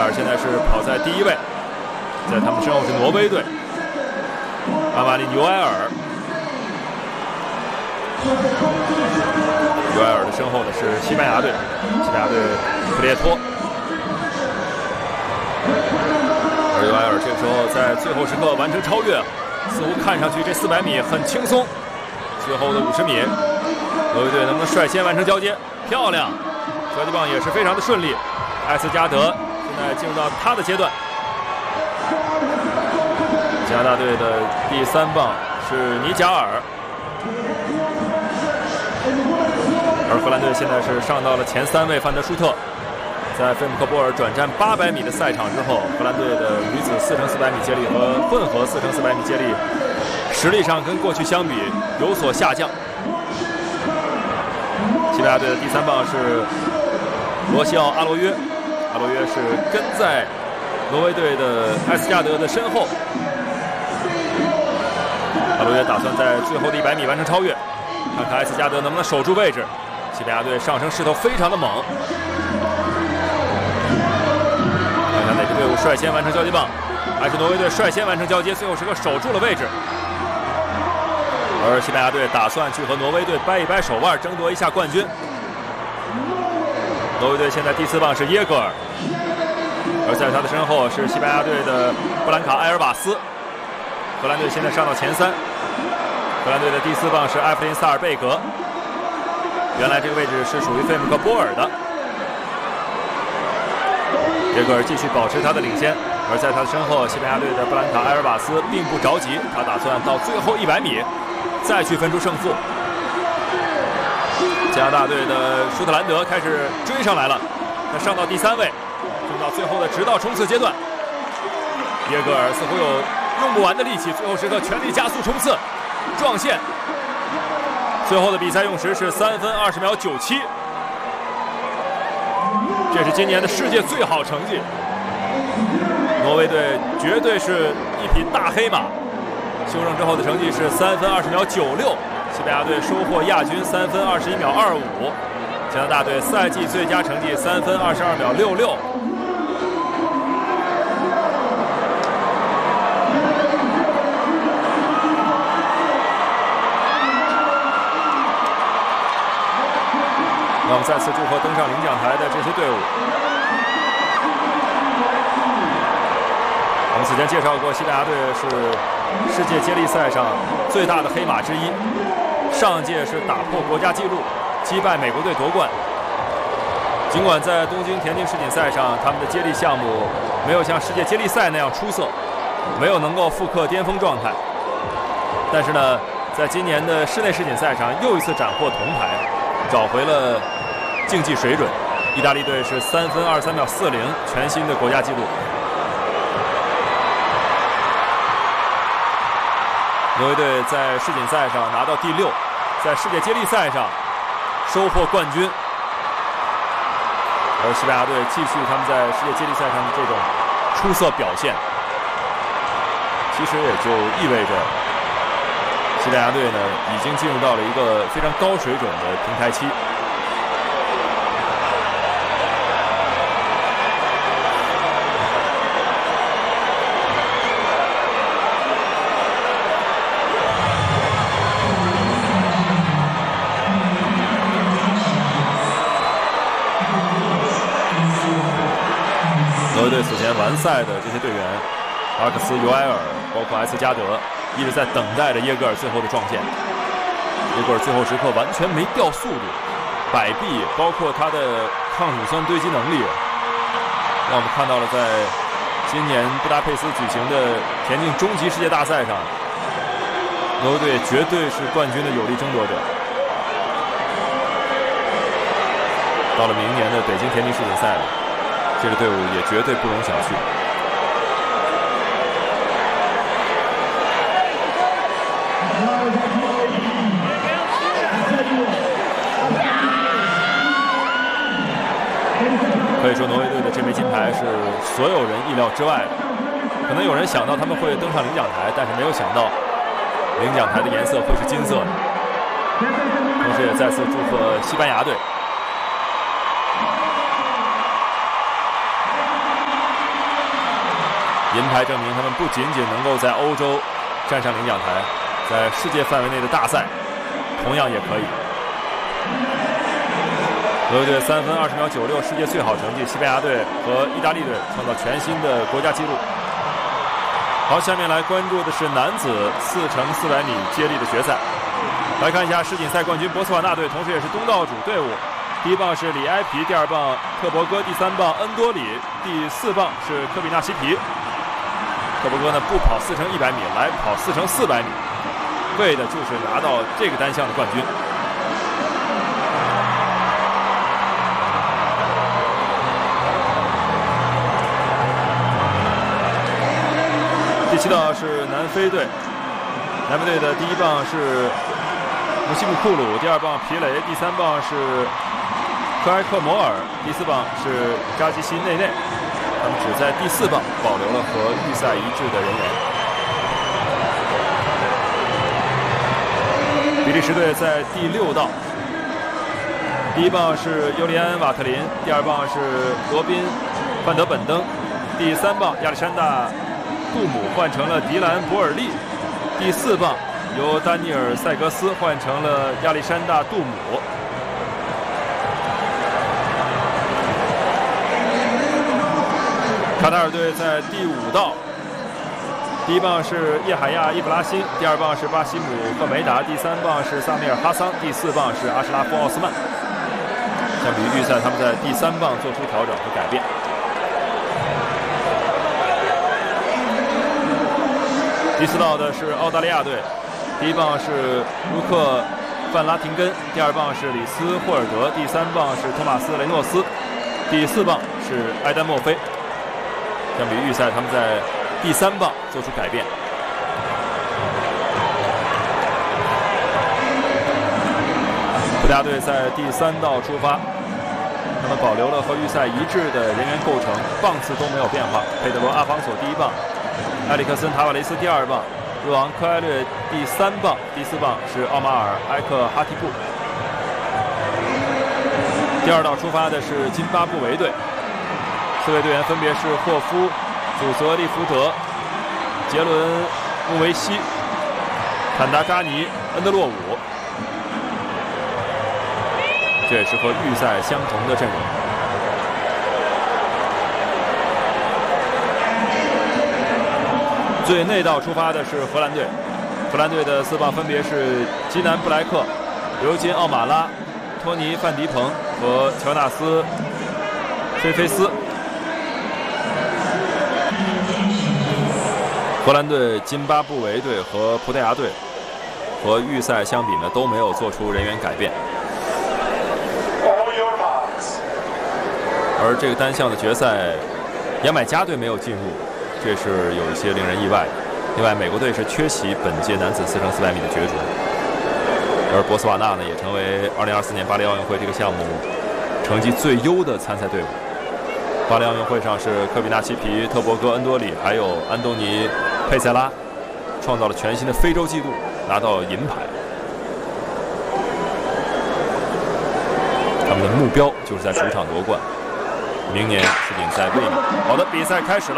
尔现在是跑在第1位，在他们身后是挪威队，阿马里尤埃尔。尤埃尔的身后呢是西班牙队，西班牙队普列托。而尤埃尔这个时候在最后时刻完成超越，似乎看上去这400米很轻松。最后的50米，挪威队能不能率先完成交接？漂亮，交接棒也是非常的顺利。艾斯加德现在进入到他的阶段。加拿大队的第3棒是尼贾尔，而荷兰队现在是上到了前3位，范德舒特。在费姆克波尔转战800米的赛场之后，荷兰队的女子4x400米接力和混合4x400米接力实力上跟过去相比有所下降。西班牙队的第3棒是罗西奥·阿罗约，阿罗约是跟在挪威队的艾斯加德的身后。阿罗约打算在最后的100米完成超越，看看艾斯加德能不能守住位置。西班牙队上升势头非常的猛，看看哪支队伍率先完成交接棒，还是挪威队率先完成交接，最后时刻守住了位置。而西班牙队打算去和挪威队掰一掰手腕，争夺一下冠军。挪威队现在第4棒是耶格尔，而在他的身后是西班牙队的布兰卡·埃尔瓦斯。荷兰队现在上到前3，荷兰队的第4棒是埃弗林·萨尔贝格。原来这个位置是属于费姆克波尔的。耶格尔继续保持他的领先，而在他的身后，西班牙队的布兰卡·埃尔瓦斯并不着急，他打算到最后100米再去分出胜负。加拿大队的舒特兰德开始追上来了，他上到第3位，进到最后的直道冲刺阶段。耶格尔似乎有用不完的力气，最后时刻全力加速冲刺，撞线。最后的比赛用时是3分20秒97，这是今年的世界最好成绩。挪威队绝对是一匹大黑马，修正之后的成绩是3分20秒96。西班牙队收获亚军3分21秒25，加拿大队赛季最佳成绩3分22秒66。那我们再次祝贺登上领奖台的这些队伍。我们此前介绍过，西班牙队是世界接力赛上最大的黑马之一。上届是打破国家纪录，击败美国队夺冠。尽管在东京田径世锦赛上，他们的接力项目没有像世界接力赛那样出色，没有能够复刻巅峰状态，但是呢，在今年的室内世锦赛上又一次斩获铜牌，找回了竞技水准。意大利队是3分23秒40，全新的国家纪录。挪威队在世锦赛上拿到第6，在世界接力赛上收获冠军。而西班牙队继续他们在世界接力赛上的这种出色表现，其实也就意味着西班牙队呢已经进入到了一个非常高水准的平台期。挪威队此前完赛的这些队员，阿克斯、尤埃尔，包括埃斯加德，一直在等待着耶格尔最后的撞线。耶格尔最后时刻完全没掉速度，摆臂，包括他的抗乳酸堆积能力，让我们看到了在今年布达佩斯举行的田径终极世界大赛上，挪威队绝对是冠军的有力争夺者。到了明年的北京田径世锦赛，这个队伍也绝对不容小觑。可以说，挪威队的这枚金牌是所有人意料之外的。可能有人想到他们会登上领奖台，但是没有想到领奖台的颜色会是金色的。同时，也再次祝贺西班牙队。 银牌证明他们不仅仅能够在欧洲站上领奖台，在世界范围内的大赛同样也可以。德国队3分20秒96，世界最好成绩。西班牙队和意大利队创造全新的国家纪录。好，下面来关注的是男子4x400米接力的决赛。来看一下世锦赛冠军博斯瓦纳队，同时也是东道主队伍。第一棒是里埃皮，第二棒特伯戈，第三棒恩多里，第四棒是科比纳西皮。特伯戈呢不跑4x100米，来跑4x400米，为的就是拿到这个单项的冠军。第7道是南非队，南非队的第一棒是姆西姆库鲁，第二棒皮雷，第三棒是科埃克摩尔，第四棒是扎基西内内。他们只在第4棒保留了和预赛一致的人员。比利时队在第6道，第一棒是尤利安·瓦特林，第二棒是罗宾·范德本登，第三棒亚历山大杜姆换成了迪兰·博尔利，第4棒由丹尼尔·塞格斯换成了亚历山大杜姆。卡塔尔队在第5道，第一棒是叶海亚·伊布拉辛，第二棒是巴西姆·赫梅达，第三棒是萨米尔·哈桑，第4棒是阿什拉夫·奥斯曼。相比于预赛，他们在第3棒做出调整和改变。第4道的是澳大利亚队，第一棒是卢克·范拉廷根，第二棒是里斯·霍尔德，第三棒是托马斯·雷诺斯，第4棒是埃丹·墨菲。相比预赛，他们在第3棒做出改变。葡萄牙队在第3道出发，他们保留了和预赛一致的人员构成，棒次都没有变化。佩德罗·阿方索第一棒，埃里克森·塔瓦雷斯第二棒，若昂·科埃略第3棒，第4棒是奥马尔·埃克哈蒂布。第2道出发的是津巴布韦队。4位队员分别是霍夫、祖泽利福德、杰伦·穆维西、坎达扎尼、恩德洛伍，这也是和预赛相同的阵容。最内道出发的是荷兰队，荷兰队的4棒分别是基南·布莱克、尤金·奥马拉、托尼·范迪彭和乔纳斯·菲菲斯。荷兰队、津巴布韦队和葡萄牙队和预赛相比呢，都没有做出人员改变。而这个单项的决赛，牙买加队没有进入，这是有一些令人意外的。另外，美国队是缺席本届男子4x400米的角逐，而博斯瓦纳呢，也成为2024年巴黎奥运会这个项目成绩最优的参赛队伍。巴黎奥运会上是科比纳奇皮、特伯戈、恩多里还有安东尼佩塞拉创造了全新的非洲纪录，拿到银牌。他们的目标就是在主场夺冠，明年世锦赛卫冕。好的，比赛开始了，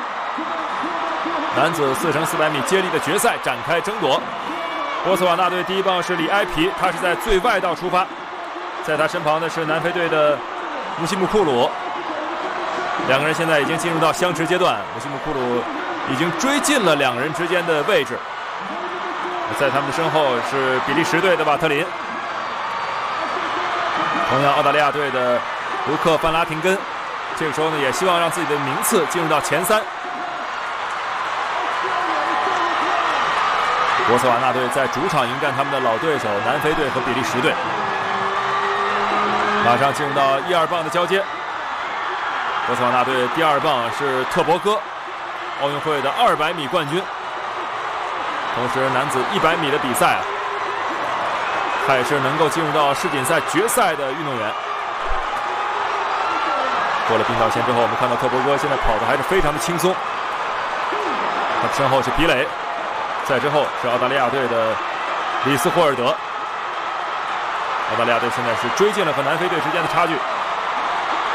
男子4x400米接力的决赛展开争夺。波斯瓦纳队第一棒是里埃皮，他是在最外道出发，在他身旁的是南非队的姆西姆库鲁。两个人现在已经进入到相持阶段，姆西姆库鲁已经追进了两人之间的位置。在他们的身后是比利时队的瓦特林，同样澳大利亚队的卢克·范拉廷根，这个时候呢也希望让自己的名次进入到前3。博斯瓦纳队在主场迎战他们的老对手南非队和比利时队，马上进入到1、2棒的交接。博斯瓦纳队第2棒是特伯戈，奥运会的200米冠军，同时男子100米的比赛他也是能够进入到世锦赛决赛的运动员。过了冰道线之后，我们看到特伯戈现在跑的还是非常的轻松。他身后是皮雷，在之后是澳大利亚队的里斯霍尔德。澳大利亚队现在是追进了和南非队之间的差距。